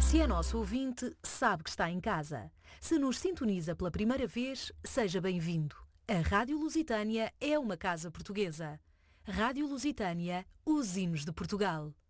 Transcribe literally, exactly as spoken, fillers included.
Se é nosso ouvinte, sabe que está em casa. Se nos sintoniza pela primeira vez, seja bem-vindo. A Rádio Lusitânia é uma casa portuguesa. Rádio Lusitânia, os hinos de Portugal.